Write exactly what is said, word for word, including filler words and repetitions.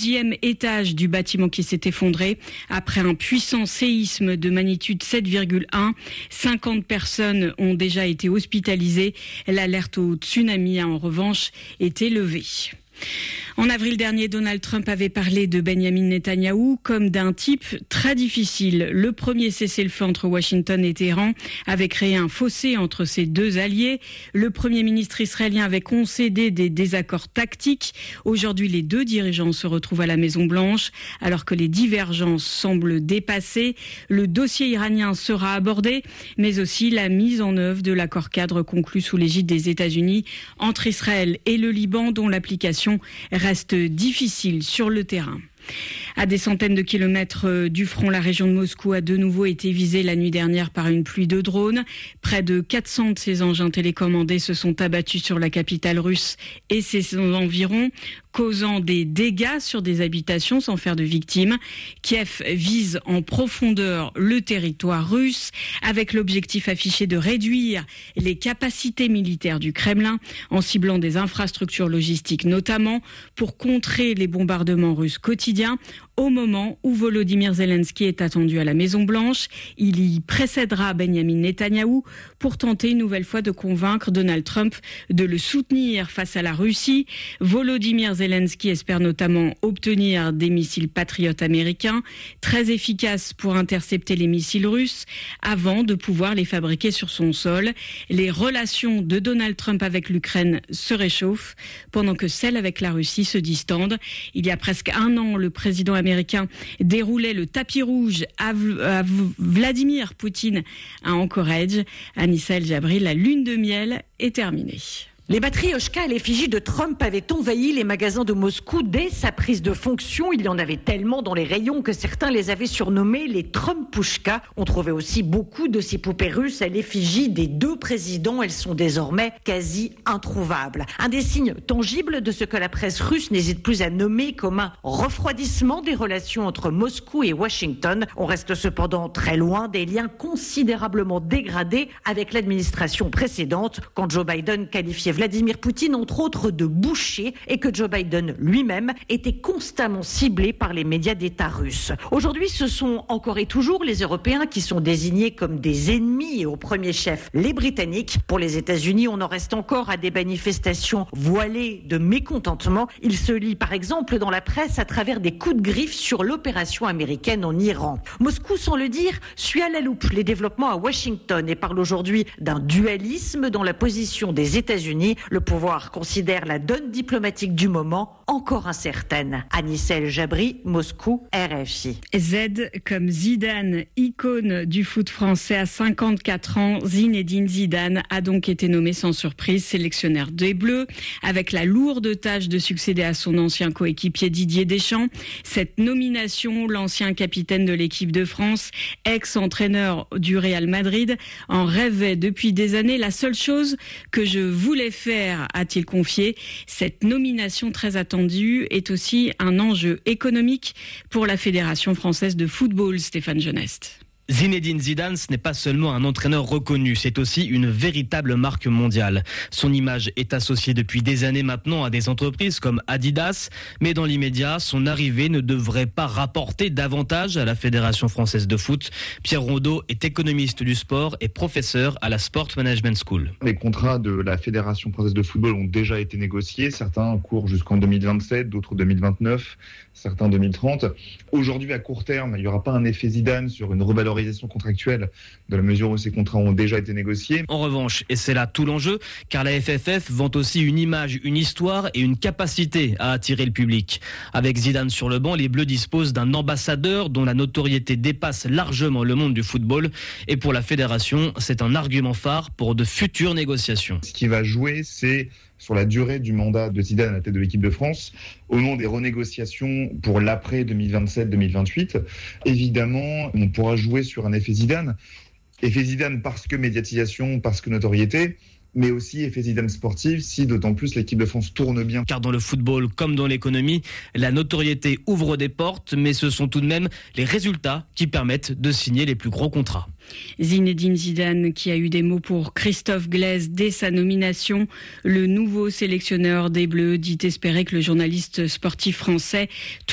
onzième étage du bâtiment qui s'est effondré après un puissant séisme de magnitude sept virgule un. cinquante personnes ont déjà été hospitalisées. L'alerte au tsunami a en revanche été levée. En avril dernier, Donald Trump avait parlé de Benjamin Netanyahou comme d'un type très difficile. Le premier cessez-le-feu entre Washington et Téhéran avait créé un fossé entre ses deux alliés. Le Premier ministre israélien avait concédé des désaccords tactiques. Aujourd'hui, les deux dirigeants se retrouvent à la Maison-Blanche. Alors que les divergences semblent dépassées, le dossier iranien sera abordé, mais aussi la mise en œuvre de l'accord cadre conclu sous l'égide des États-Unis entre Israël et le Liban, dont l'application reste difficile sur le terrain. À des centaines de kilomètres du front, la région de Moscou a de nouveau été visée la nuit dernière par une pluie de drones. Près de quatre cents de ces engins télécommandés se sont abattus sur la capitale russe et ses environs, causant des dégâts sur des habitations sans faire de victimes. Kiev vise en profondeur le territoire russe avec l'objectif affiché de réduire les capacités militaires du Kremlin en ciblant des infrastructures logistiques notamment pour contrer les bombardements russes quotidiens. Au moment où Volodymyr Zelensky est attendu à la Maison-Blanche, il y précédera Benjamin Netanyahou pour tenter une nouvelle fois de convaincre Donald Trump de le soutenir face à la Russie. Volodymyr Zelensky espère notamment obtenir des missiles patriotes américains, très efficaces pour intercepter les missiles russes, avant de pouvoir les fabriquer sur son sol. Les relations de Donald Trump avec l'Ukraine se réchauffent, pendant que celles avec la Russie se distendent. Il y a presque un an, le président américain déroulait le tapis rouge à, v- à v- Vladimir Poutine à Anchorage. Anissa El Jabri, la lune de miel est terminée. Les batteries Oshka à l'effigie de Trump avaient envahi les magasins de Moscou dès sa prise de fonction. Il y en avait tellement dans les rayons que certains les avaient surnommés les Trumpushka. On trouvait aussi beaucoup de ces poupées russes à l'effigie des deux présidents. Elles sont désormais quasi introuvables. Un des signes tangibles de ce que la presse russe n'hésite plus à nommer comme un refroidissement des relations entre Moscou et Washington. On reste cependant très loin des liens considérablement dégradés avec l'administration précédente, quand Joe Biden qualifiait Vladimir Poutine, entre autres, de boucher, et que Joe Biden lui-même était constamment ciblé par les médias d'État russes. Aujourd'hui, ce sont encore et toujours les Européens qui sont désignés comme des ennemis, et au premier chef, les Britanniques. Pour les États-Unis, on en reste encore à des manifestations voilées de mécontentement. Il se lit, par exemple, dans la presse à travers des coups de griffe sur l'opération américaine en Iran. Moscou, sans le dire, suit à la loupe les développements à Washington et parle aujourd'hui d'un dualisme dans la position des États-Unis. Le pouvoir considère la donne diplomatique du moment encore incertaine. Anissa El Jabri, Moscou, R F I. Z comme Zidane, icône du foot français à cinquante-quatre ans. Zinedine Zidane a donc été nommé sans surprise sélectionneur des Bleus, avec la lourde tâche de succéder à son ancien coéquipier Didier Deschamps. Cette nomination, l'ancien capitaine de l'équipe de France, ex-entraîneur du Real Madrid, en rêvait depuis des années. La seule chose que je voulais faire, a-t-il confié. Cette nomination très attendue est aussi un enjeu économique pour la Fédération française de football, Stéphane Genest. Zinedine Zidane, ce n'est pas seulement un entraîneur reconnu, c'est aussi une véritable marque mondiale. Son image est associée depuis des années maintenant à des entreprises comme Adidas, mais dans l'immédiat, son arrivée ne devrait pas rapporter davantage à la Fédération française de foot. Pierre Rondeau est économiste du sport et professeur à la Sport Management School. Les contrats de la Fédération française de football ont déjà été négociés, certains courent jusqu'en deux mille vingt-sept, d'autres deux mille vingt-neuf, certains deux mille trente. Aujourd'hui, à court terme, il n'y aura pas un effet Zidane sur une revalorisation contractuelle dans la mesure où ces contrats ont déjà été négociés. En revanche, et c'est là tout l'enjeu, car la F F F vante aussi une image, une histoire et une capacité à attirer le public. Avec Zidane sur le banc, les Bleus disposent d'un ambassadeur dont la notoriété dépasse largement le monde du football. Et pour la fédération, c'est un argument phare pour de futures négociations. Ce qui va jouer, c'est sur la durée du mandat de Zidane à la tête de l'équipe de France, au nom des renégociations pour l'après deux mille vingt-sept deux mille vingt-huit. Évidemment, on pourra jouer sur un effet Zidane. Effet Zidane parce que médiatisation, parce que notoriété, mais aussi effet Zidane sportif, si d'autant plus l'équipe de France tourne bien. Car dans le football, comme dans l'économie, la notoriété ouvre des portes, mais ce sont tout de même les résultats qui permettent de signer les plus gros contrats. Zinedine Zidane qui a eu des mots pour Christophe Glaise dès sa nomination. Le nouveau sélectionneur des Bleus dit espérer que le journaliste sportif français